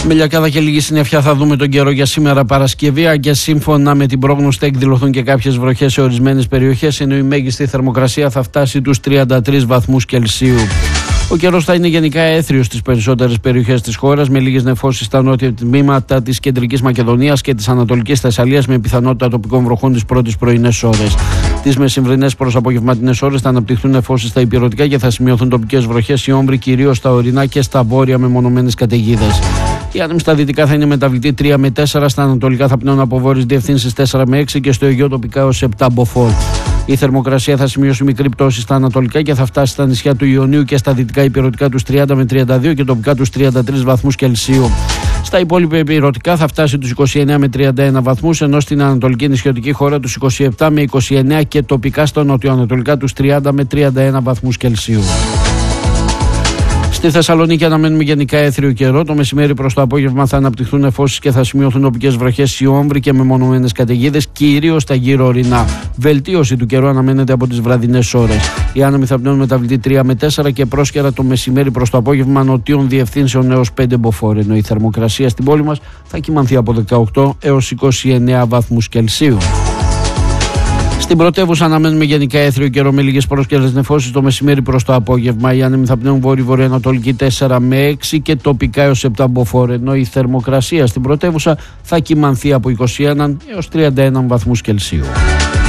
Με λιακάδα και λίγη συννεφιά θα δούμε τον καιρό για σήμερα Παρασκευή, και σύμφωνα με την πρόγνωση θα εκδηλωθούν και κάποιες βροχές σε ορισμένες περιοχές, ενώ η μέγιστη θερμοκρασία θα φτάσει τους 33 βαθμούς Κελσίου. Ο καιρός θα είναι γενικά έθριος στις περισσότερες περιοχές της χώρας, με λίγες νεφώσεις στα νότια τμήματα της κεντρικής Μακεδονίας και της ανατολικής Θεσσαλίας, με πιθανότητα τοπικών βροχών τις πρώτες πρωινές ώρες. Τις μεσημβρινές προς απογευματινές ώρες θα αναπτυχθούν νεφώσεις στα ηπειρωτικά και θα σημειωθούν τοπικές βροχές ή όμβροι, κυρίως στα ορεινά και στα βόρεια μεμονωμένες καταιγίδες. Η άνεμη στα δυτικά θα είναι μεταβλητή 3 με 4, στα ανατολικά θα πνέουν από βόρειες διευθύνσεις 4 με 6 και στο Αιγαίο τοπικά έως 7 μποφόρ. Η θερμοκρασία θα σημειώσει μικρή πτώση στα ανατολικά και θα φτάσει στα νησιά του Ιωνίου και στα δυτικά ηπειρωτικά τους 30 με 32 και τοπικά τους 33 βαθμούς Κελσίου. Στα υπόλοιπα ηπειρωτικά θα φτάσει τους 29 με 31 βαθμούς, ενώ στην ανατολική νησιωτική χώρα τους 27 με 29 και τοπικά στο νοτιοανατολικά τους 30 με 31 βαθμούς Κελσίου. Στη Θεσσαλονίκη αναμένουμε γενικά έθριο καιρό. Το μεσημέρι προς το απόγευμα θα αναπτυχθούν νεφώσεις και θα σημειωθούν τοπικές βροχές ή όμβροι και μεμονωμένες καταιγίδες, κυρίως στα γύρω ορεινά. Βελτίωση του καιρού αναμένεται από τις βραδινές ώρες. Οι άνεμοι θα πνέουν μεταβλητή 3 με 4 και πρόσκαιρα το μεσημέρι προς το απόγευμα νοτίων διευθύνσεων έως 5 μποφόρ. Ενώ η θερμοκρασία στην πόλη μας θα κυμανθεί από 18 έως 29 βαθμούς Κελσίου. Στην πρωτεύουσα αναμένουμε γενικά έθριο καιρό με λίγες πρόσκαιρες νεφώσεις το μεσημέρι προς το απόγευμα. Οι άνεμοι θα πνέουν βόρειο-βορειοανατολική 4 με 6 και τοπικά έως 7 μποφόρ. Ενώ η θερμοκρασία στην πρωτεύουσα θα κυμανθεί από 21 έως 31 βαθμούς Κελσίου.